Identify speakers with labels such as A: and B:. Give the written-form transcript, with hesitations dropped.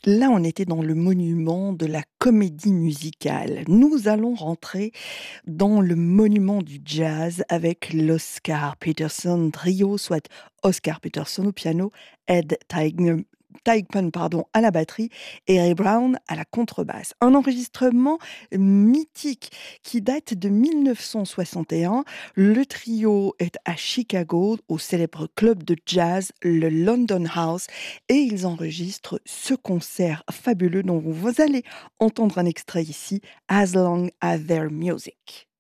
A: Là, on était dans le monument de la comédie musicale. Nous allons rentrer dans le monument du jazz avec l'Oscar Peterson Trio, soit Oscar Peterson au piano, Tigeman à la batterie et Ray Brown à la contrebasse. Un enregistrement mythique qui date de 1961. Le trio est à Chicago, au célèbre club de jazz, le London House, et ils enregistrent ce concert fabuleux dont vous allez entendre un extrait ici, As Long as Their Music.